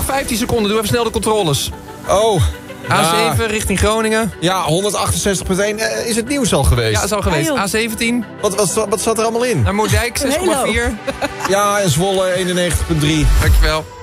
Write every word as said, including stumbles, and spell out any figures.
vijftien seconden. Doe even snel de controles. Oh. A zeven ja. richting Groningen. Ja, honderdachtenzestig punt één. Uh, is het nieuws al geweest? Ja, is al geweest. Hey, A zeventien. Wat, wat, wat zat er allemaal in? Naar Moerdijk zes komma vier. Ja, en Zwolle eenennegentig punt drie. Dankjewel.